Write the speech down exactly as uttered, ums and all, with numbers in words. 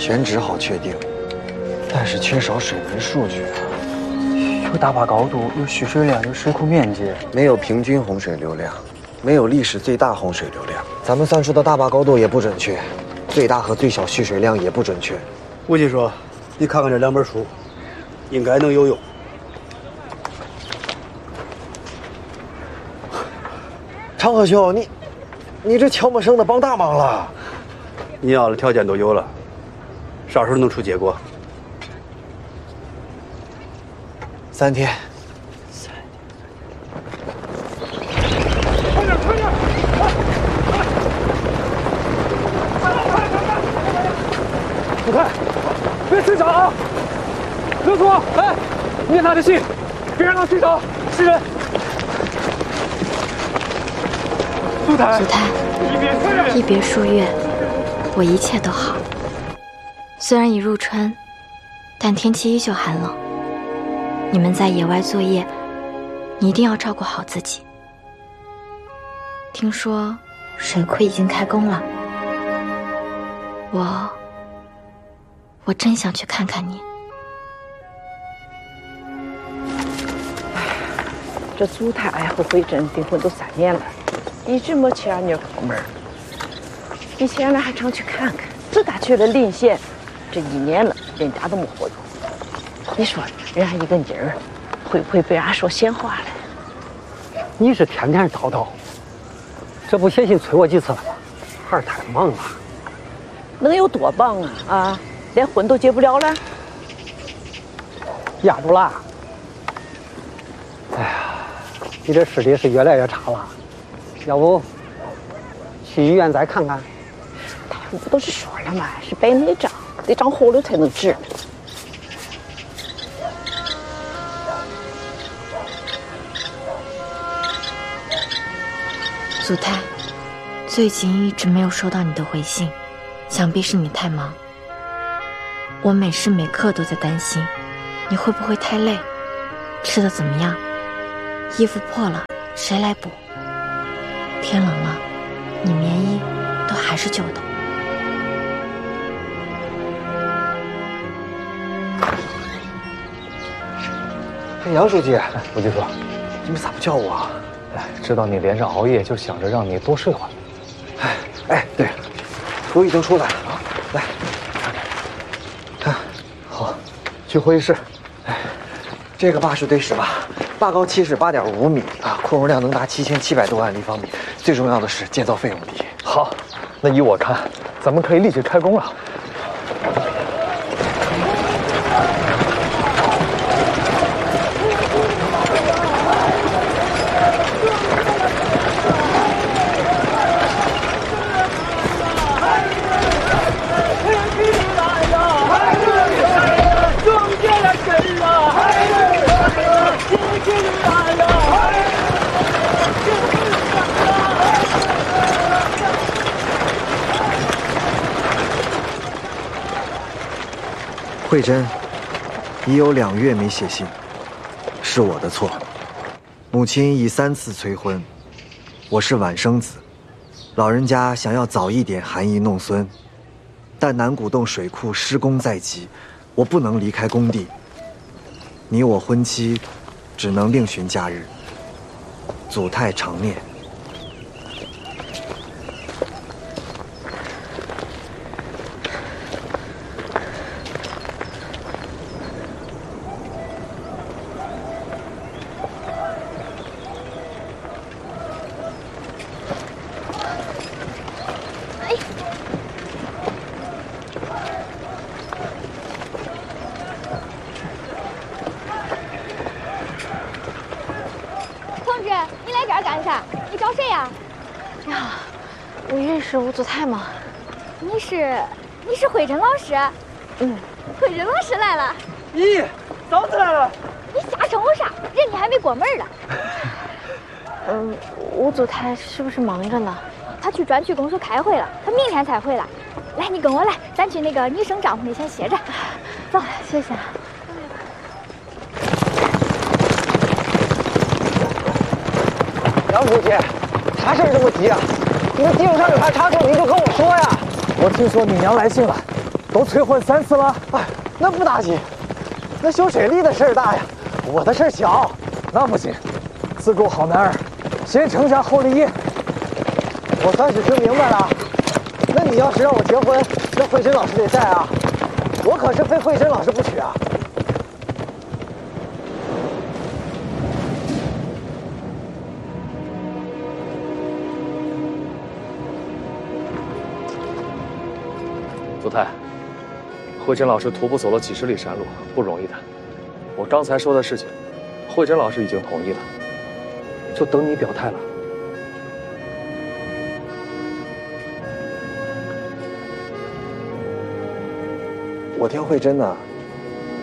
选址好确定，但是缺少水文数据啊。 有大坝高度，有蓄水量，有水库面积， 没有平均洪水流量，没有历史最大洪水流量。咱们算出的大坝高度也不准确，最大和最小蓄水量也不准确。 吴技术，你看看这两本书，应该能有用。 长河兄，你，你这悄没声的帮大忙了。 你要的条件都有了，啥时候能出结果？ 三天。 三天。快点，快点！ 你快，别睡着啊！刘总，哎，念他的信，别让他睡着，是人。 苏台，苏台，一别数月，我一切都好。虽然已入春，但天气依旧寒冷。你们在野外作业，你一定要照顾好自己。听说水库已经开工了，我我真想去看看你。 这祖太和慧珍订婚都三年了，一直没去俺女儿过门。你现在还常去看看，自打去了临县，这一年了，人家都没活动。你说人家一个妮儿，会不会被俺说闲话了？ 你是天天叨叨，这不写信催我几次了吗？孩儿太忙了。 能有多忙啊？啊，连婚都结不了了？ 压住了。哎呀，你这视力是越来越差了，要不去医院再看看？ 大夫不都是说了吗？是白内障，得长活了才能治。 祖太，最近一直没有收到你的回信，想必是你太忙。我每时每刻都在担心，你会不会太累，吃的怎么样，衣服破了谁来补？天冷了，你棉衣都还是旧的。 哎，杨书记， 吴局说， 你们咋不叫我啊？ 哎，知道你连着熬夜，就想着让你多睡会儿。 哎哎，对了，图已经出来了啊，来，看，好，去会议室。哎，这个坝是对石坝，坝高七十八点五米啊，扩容量能达七千七百多万立方米。最重要的是建造费用低。 好，那依我看，咱们可以立即开工了。 慧珍，已有两月没写信，是我的错。母亲已三次催婚，我是晚生子，老人家想要早一点含饴弄孙，但南古洞水库施工在即，我不能离开工地。你我婚期，只能另寻假日。祖太常念。 是吴祖太吗？ 你是你是慧珍老师？ 嗯， 慧珍老师来了。 咦，嫂子来了！ 你瞎称我啥？人家还没过门呢。 嗯，吴祖太是不是忙着呢？ 他去专区公所开会了，他明天才回来。来，你跟我来，咱去那个女生帐篷里先歇着。走， 谢谢。 杨书记，啥事儿这么急啊？你们技术上有啥差错，你就跟我说呀。 我听说你娘来信了， 都催婚三次了。 哎，那不打紧，那修水利的事儿大呀，我的事儿小。 那不行，自古好男儿，先成家后立业。 我算是听明白了。那你要是让我结婚，那慧珍老师得在啊，我可是非慧珍老师不娶啊。 祖太，慧珍老师徒步走了几十里山路，不容易的。我刚才说的事情，慧珍老师已经同意了，就等你表态了。 我听慧珍的，